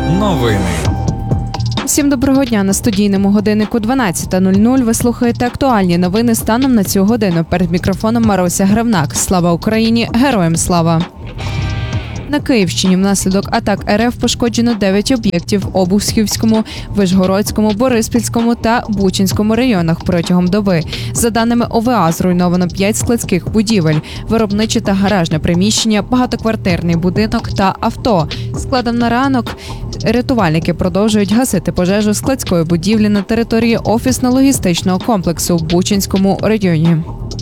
Новини. Всім доброго дня. На студійному годиннику 12:00 ви слухаєте актуальні новини станом на цю годину. Перед мікрофоном Маруся Гривнак. Слава Україні! Героям слава! На Київщині внаслідок атак РФ пошкоджено 9 об'єктів в Обухівському, Вишгородському, Бориспільському та Бучанському районах протягом доби. За даними ОВА, зруйновано 5 складських будівель, виробниче та гаражне приміщення, багатоквартирний будинок та авто. Складом на ранок рятувальники продовжують гасити пожежу складської будівлі на території офісно-логістичного комплексу в Бучанському районі.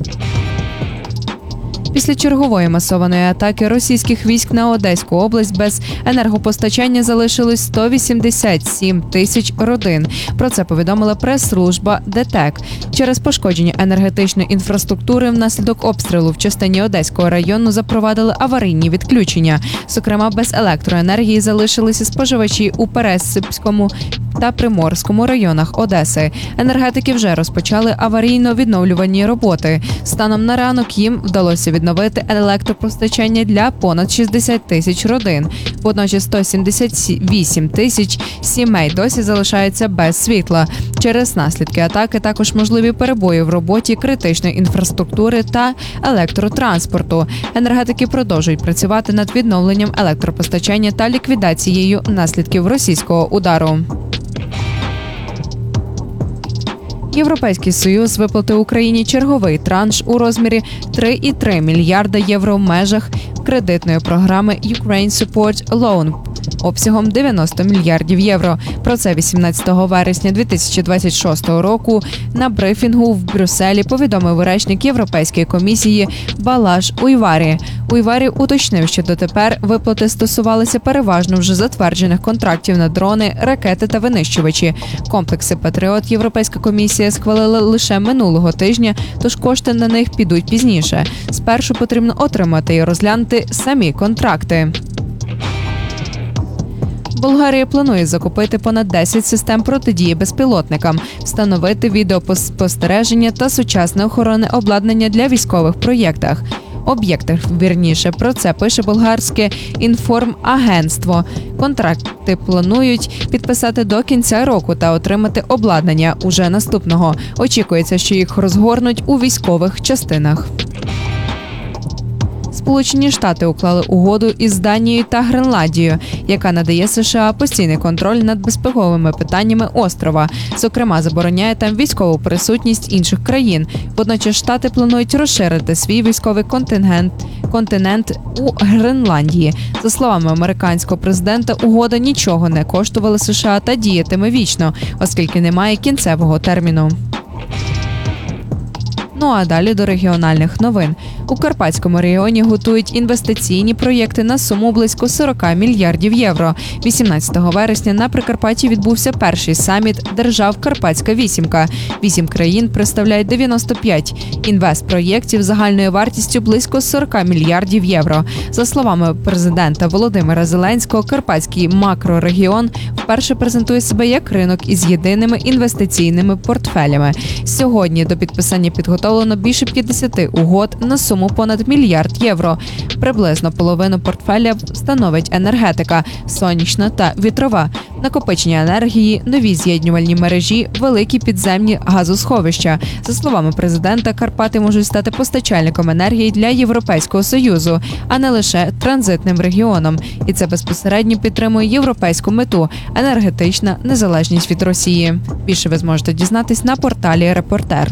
Після чергової масованої атаки російських військ на Одеську область без енергопостачання залишилось 187 тисяч родин. Про це повідомила прес-служба ДТЕК. Через пошкодження енергетичної інфраструктури внаслідок обстрілу в частині Одеського району запровадили аварійні відключення. Зокрема, без електроенергії залишилися споживачі у Пересипському та Приморському районах Одеси. Енергетики вже розпочали аварійно-відновлювальні роботи. Станом на ранок їм вдалося відновити електропостачання для понад 60 тисяч родин. Водночас 178 тисяч сімей досі залишаються без світла. Через наслідки атаки також можливі перебої в роботі критичної інфраструктури та електротранспорту. Енергетики продовжують працювати над відновленням електропостачання та ліквідацією наслідків російського удару. Європейський Союз виплатив Україні черговий транш у розмірі 3,3 мільярда євро в межах кредитної програми Ukraine Support Loan обсягом 90 мільярдів євро. Про це 18 вересня 2026 року на брифінгу в Брюсселі повідомив речник Європейської комісії Балаш Уйварі. Уйварі уточнив, що дотепер виплати стосувалися переважно вже затверджених контрактів на дрони, ракети та винищувачі. Комплекси «Патріот» Європейська комісія схвалила лише минулого тижня, тож кошти на них підуть пізніше. Спершу потрібно отримати і розглянути самі контракти. Болгарія планує закупити понад 10 систем протидії безпілотникам, встановити відеоспостереження та сучасне охоронне обладнання для військових об'єктах. Про це пише болгарське інформагентство. Контракти планують підписати до кінця року та отримати обладнання уже наступного. Очікується, що їх розгорнуть у військових частинах. Сполучені Штати уклали угоду із Данією та Гренландією, яка надає США постійний контроль над безпековими питаннями острова. Зокрема, забороняє там військову присутність інших країн. Водночас Штати планують розширити свій військовий континент у Гренландії. За словами американського президента, угода нічого не коштувала США та діятиме вічно, оскільки немає кінцевого терміну. Ну а далі до регіональних новин. У Карпатському регіоні готують інвестиційні проєкти на суму близько 40 мільярдів євро. 18 вересня на Прикарпатті відбувся перший саміт держав «Карпатська вісімка». 8 країн представляють 95 інвестпроєктів загальною вартістю близько 40 мільярдів євро. За словами президента Володимира Зеленського, Карпатський макрорегіон вперше презентує себе як ринок із єдиними інвестиційними портфелями. Сьогодні до підписання підготовлено більше 50 угод на суму понад мільярд євро. Приблизно половину портфеля становить енергетика, сонячна та вітрова, накопичення енергії, нові з'єднувальні мережі, великі підземні газосховища. За словами президента, Карпати можуть стати постачальником енергії для Європейського Союзу, а не лише транзитним регіоном. І це безпосередньо підтримує європейську мету – енергетична незалежність від Росії. Більше ви зможете дізнатись на порталі «Репортер».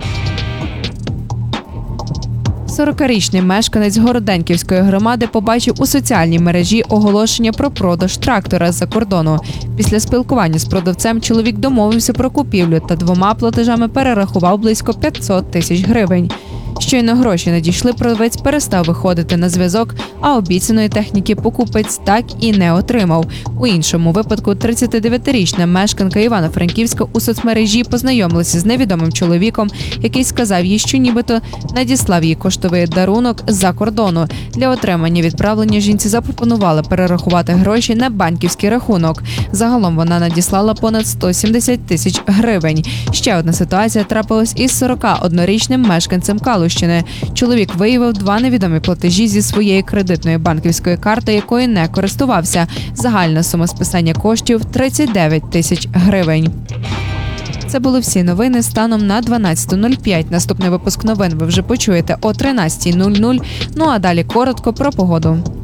40-річний мешканець Городенківської громади побачив у соціальній мережі оголошення про продаж трактора з-за кордону. Після спілкування з продавцем чоловік домовився про купівлю та 2 платежами перерахував близько 500 тисяч гривень. Щойно гроші надійшли, продавець перестав виходити на зв'язок, а обіцяної техніки покупець так і не отримав. У іншому випадку 39-річна мешканка Івано-Франківська у соцмережі познайомилася з невідомим чоловіком, який сказав їй, що нібито надіслав їй коштовий дарунок з-за кордону. Для отримання відправлення жінці запропонували перерахувати гроші на банківський рахунок. Загалом вона надіслала понад 170 тисяч гривень. Ще одна ситуація трапилась із 41-річним мешканцем Калуші Сумщини. Чоловік виявив 2 невідомі платежі зі своєї кредитної банківської карти, якою не користувався. Загальна сума списання коштів – 39 тисяч гривень. Це були всі новини станом на 12:05. Наступний випуск новин ви вже почуєте о 13:00. Ну а далі коротко про погоду.